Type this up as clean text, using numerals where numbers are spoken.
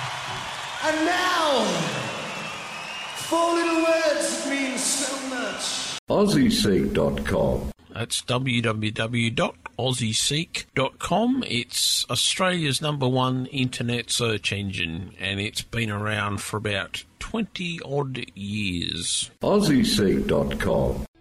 And now, four little words that mean so much. AussieSeek.com. That's www.aussieseek.com. It's Australia's #1 internet search engine, and it's been around for about 20-odd years. AussieSeek.com.